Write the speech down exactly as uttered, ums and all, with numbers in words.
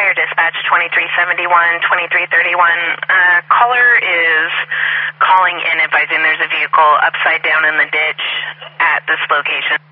Fire dispatch twenty-three seventy-one, twenty-three thirty-one. Uh, caller is calling in advising there's a vehicle upside down in the ditch at this location.